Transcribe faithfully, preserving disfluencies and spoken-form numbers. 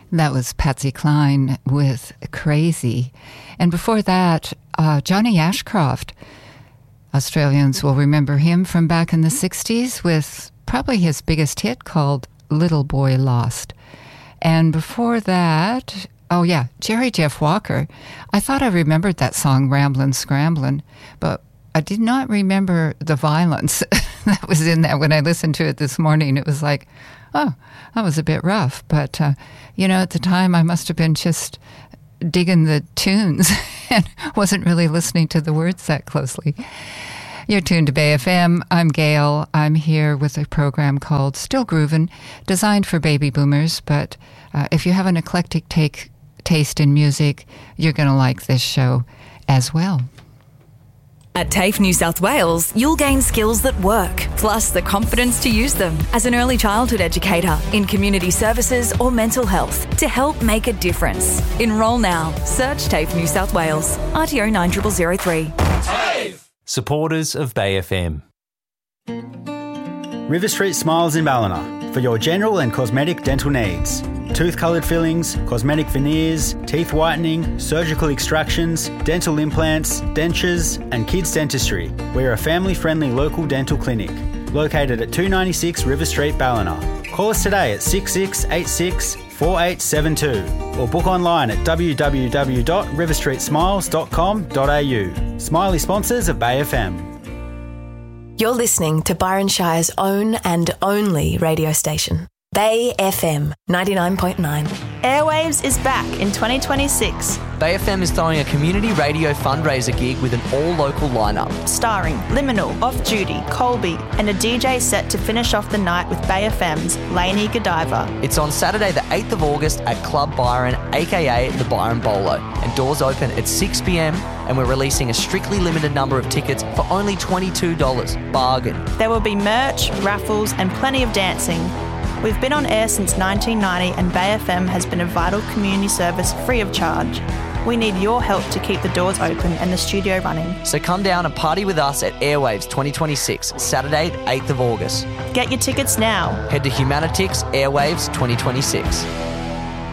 That was Patsy Cline with Crazy. And before that, uh, Johnny Ashcroft. Australians will remember him from back in the sixties with probably his biggest hit called Little Boy Lost. And before that, oh yeah, Jerry Jeff Walker. I thought I remembered that song, Ramblin' Scramblin', but I did not remember the violence that was in that when I listened to it this morning. It was like, oh, that was a bit rough. But, uh, you know, at the time I must have been just digging the tunes and wasn't really listening to the words that closely. You're tuned to Bay F M. I'm Gail. I'm here with a program called Still Groovin', designed for baby boomers. But uh, if you have an eclectic take, taste in music, you're going to like this show as well. At TAFE New South Wales, you'll gain skills that work, plus the confidence to use them as an early childhood educator in community services or mental health to help make a difference. Enrol now. Search TAFE New South Wales. R T O nine zero zero zero three. TAFE! Supporters of Bay F M. River Street Smiles in Ballina for your general and cosmetic dental needs. Tooth-coloured fillings, cosmetic veneers, teeth whitening, surgical extractions, dental implants, dentures and kids dentistry. We're a family-friendly local dental clinic located at two ninety-six River Street, Ballina. Call us today at six six eight six, four eight seven two or book online at w w w dot river street smiles dot com dot a u. Smiley sponsors of Bay F M. You're listening to Byron Shire's own and only radio station. Bay F M ninety-nine point nine. Airwaves is back in twenty twenty-six. Bay F M is throwing a community radio fundraiser gig with an all-local lineup. Starring Liminal, Off Duty, Colby, and a D J set to finish off the night with Bay F M's Lainey Godiva. It's on Saturday the eighth of August at Club Byron, aka the Byron Bolo. And doors open at six p m and we're releasing a strictly limited number of tickets for only twenty-two dollars. Bargain. There will be merch, raffles, and plenty of dancing. We've been on air since nineteen ninety and Bay F M has been a vital community service free of charge. We need your help to keep the doors open and the studio running. So come down and party with us at Airwaves twenty twenty-six, Saturday the eighth of August. Get your tickets now. Head to Humanitix Airwaves twenty twenty-six.